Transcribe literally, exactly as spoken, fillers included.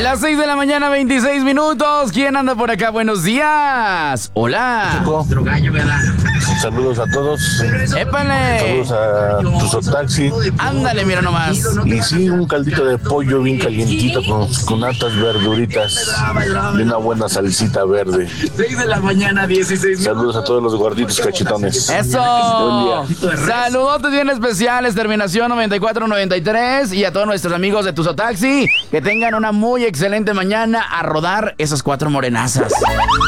Las seis de la mañana, veintiséis minutos. ¿Quién anda por acá? Buenos días. Hola. Saludos a todos. ¡Épale! Saludos a tu taxi. Ándale, mira nomás. Y sí, un caldito de pollo bien calientito con, con altas verduritas y una buena salsita verde. seis de la mañana, dieciséis. Saludos a todos los gorditos cachetones. ¡Eso! Saludotes bien especiales, terminación noventa y cuatro noventa y tres. Y a todos nuestros amigos de Tuzo Taxi, que tengan una muy excelente mañana a rodar esas cuatro morenazas.